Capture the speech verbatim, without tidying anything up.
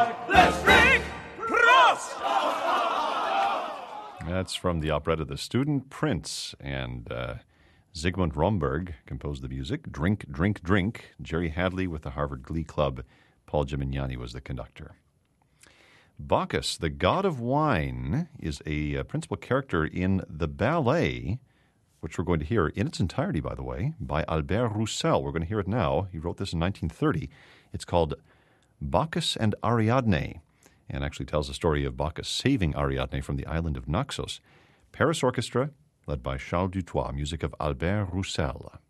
Let's drink Prost! That's from the operetta The Student Prince, and uh, Zygmunt Romberg composed the music. Drink, Drink, Drink. Jerry Hadley with the Harvard Glee Club. Paul Gimignani was the conductor. Bacchus, the god of wine, is a uh, principal character in the ballet, which we're going to hear in its entirety, by the way, by Albert Roussel. We're going to hear it now. He wrote this in nineteen thirty. It's called Bacchus and Ariadne, and actually tells the story of Bacchus saving Ariadne from the island of Naxos. Paris Orchestra, led by Charles Dutoit, music of Albert Roussel.